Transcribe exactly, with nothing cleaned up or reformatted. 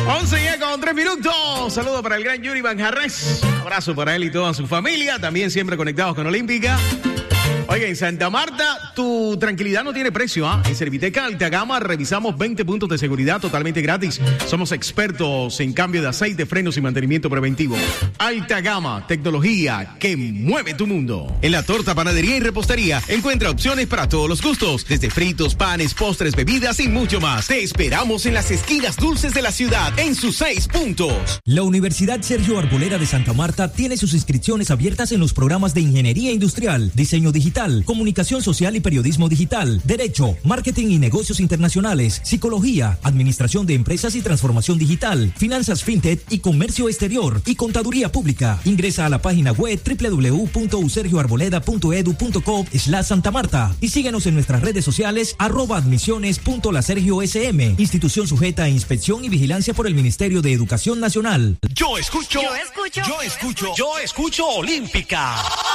once ya con tres minutos. Saludo para el gran Yuri Manjarres. Abrazo para él y toda su familia. También siempre conectados con Olímpica. Oiga, en Santa Marta, tu tranquilidad no tiene precio, ¿ah? ¿eh? En Serviteca Alta Gama revisamos veinte puntos de seguridad totalmente gratis. Somos expertos en cambio de aceite, frenos y mantenimiento preventivo. Alta Gama, tecnología que mueve tu mundo. En la torta, panadería y repostería encuentra opciones para todos los gustos, desde fritos, panes, postres, bebidas y mucho más. Te esperamos en las esquinas dulces de la ciudad, en sus seis puntos. La Universidad Sergio Arboleda de Santa Marta tiene sus inscripciones abiertas en los programas de Ingeniería Industrial, Diseño Digital, Comunicación Social y Periodismo Digital, Derecho, Marketing y Negocios Internacionales, Psicología, Administración de Empresas y Transformación Digital, Finanzas FinTech y Comercio Exterior y Contaduría Pública. Ingresa a la página web doble u doble u doble u punto u sergio arboleda punto edu punto co slash Santa Marta y síguenos en nuestras redes sociales arroba admisiones punto la sergio sm, institución sujeta a inspección y vigilancia por el Ministerio de Educación Nacional. Yo escucho, yo escucho, yo escucho, yo escucho Olímpica.